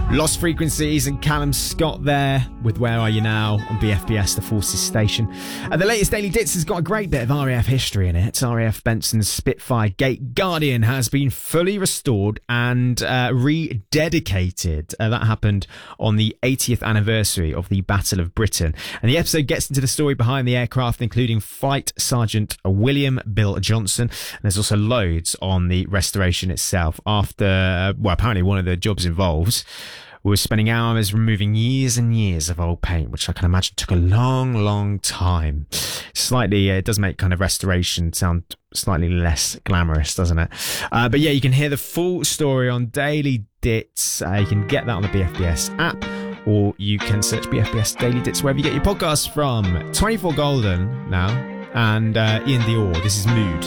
Lost Frequencies and Callum Scott there with Where Are You Now on BFBS, the Forces station. The latest Daily Dits has got a great bit of RAF history in it. RAF Benson's Spitfire Gate Guardian has been fully restored and rededicated. That happened on the 80th anniversary of the Battle of Britain. And the episode gets into the story behind the aircraft, including Flight Sergeant William Bill Johnson. And there's also loads on the restoration itself. After, apparently one of the jobs involved was spending hours removing years and years of old paint, which I can imagine took a long time. Slightly, it does make kind of restoration sound slightly less glamorous, doesn't it? But yeah, you can hear the full story on Daily Dits. You can get that on the BFBS app, or you can search BFBS Daily Dits wherever you get your podcasts from. 24 Golden now, and Ian Dior. This is Mood.